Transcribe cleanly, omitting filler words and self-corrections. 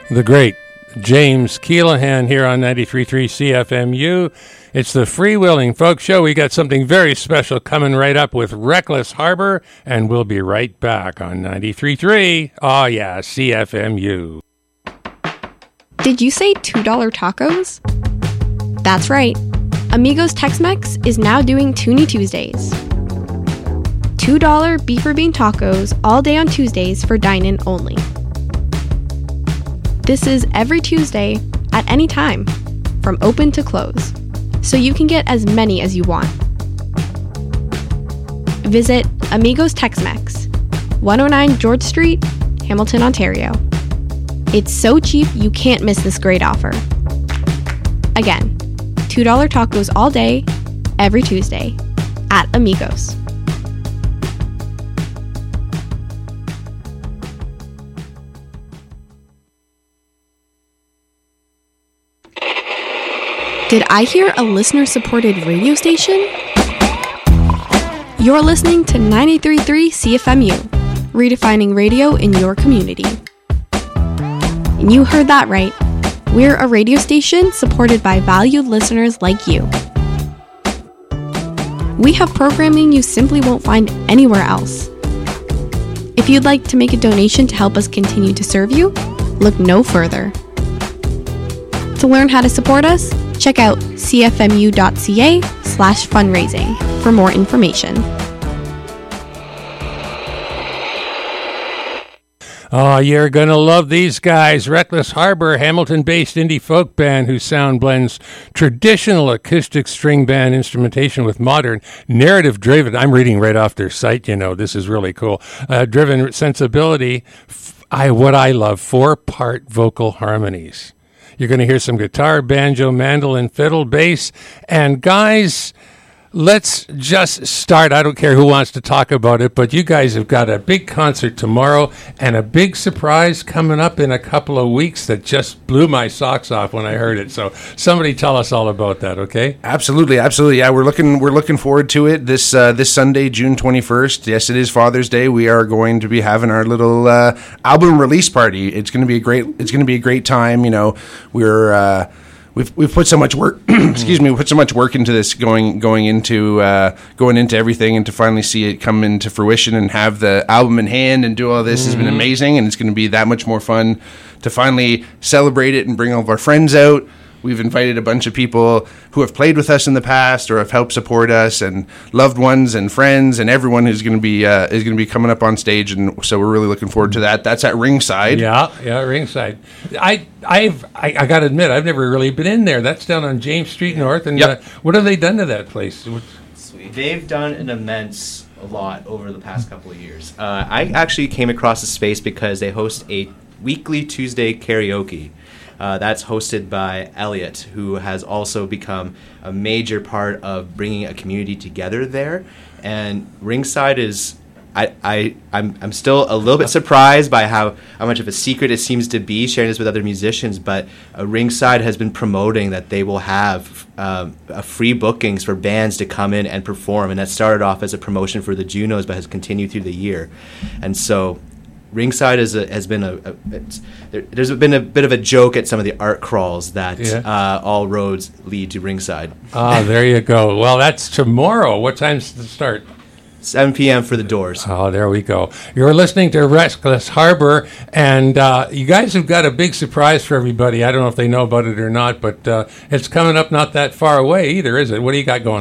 The great James Keelahan here on 93.3 CFMU. It's the Freewheeling Folk Show. We got something very special coming right up with Reckless Harbor, and we'll be right back on 93.3. Oh, yeah, CFMU. Did you say $2 tacos? That's right. Amigos Tex-Mex is now doing Toonie Tuesdays. $2 beef or bean tacos all day on Tuesdays for dine-in only. This is every Tuesday at any time, from open to close, so you can get as many as you want. Visit Amigos Tex-Mex, 109 George Street, Hamilton, Ontario. It's so cheap you can't miss this great offer. Again, $2 tacos all day, every Tuesday, at Amigos. Did I hear a listener-supported radio station? You're listening to 93.3 CFMU, redefining radio in your community. And you heard that right. We're a radio station supported by valued listeners like you. We have programming you simply won't find anywhere else. If you'd like to make a donation to help us continue to serve you, look no further. To learn how to support us, check out cfmu.ca/fundraising for more information. Oh, you're going to love these guys. Reckless Harbor, Hamilton-based indie folk band whose sound blends traditional acoustic string band instrumentation with modern narrative-driven, I'm reading right off their site, you know, this is really cool, driven sensibility. What I love, 4-part vocal harmonies. You're going to hear some guitar, banjo, mandolin, fiddle, bass. And guys, let's just start. I don't care who wants to talk about it, but you guys have got a big concert tomorrow and a big surprise coming up in a couple of weeks that just blew my socks off when I heard it. So somebody tell us all about that, okay? Absolutely. Yeah, we're looking forward to it this Sunday, June 21st. Yes, it is Father's Day. We are going to be having our little album release party. It's going to be a great time. You know, We've put so much work. Excuse me. We put so much work into this, going into everything, and to finally see it come into fruition and have the album in hand and do all this has been amazing. And it's going to be that much more fun to finally celebrate it and bring all of our friends out. We've invited a bunch of people who have played with us in the past or have helped support us, and loved ones and friends, and everyone who's going to be coming up on stage. And so we're really looking forward to that. That's at Ringside. Yeah, Ringside. I got to admit, I've never really been in there. That's down on James Street North. And what have they done to that place? Sweet. They've done an immense lot over the past couple of years. I actually came across the space because they host a weekly Tuesday karaoke. That's hosted by Elliot, who has also become a major part of bringing a community together there. And Ringside is, I'm still a little bit surprised by how much of a secret it seems to be, sharing this with other musicians, but Ringside has been promoting that they will have free bookings for bands to come in and perform, and that started off as a promotion for the Junos, but has continued through the year. And so Ringside has been there's been a bit of a joke at some of the art crawls that all roads lead to Ringside. Ah, there you go. Well, that's tomorrow. What time's the start? 7 p.m. for the doors. Oh, there we go. You're listening to Reckless Harbor, and you guys have got a big surprise for everybody. I don't know if they know about it or not, but it's coming up not that far away either, is it? What do you got going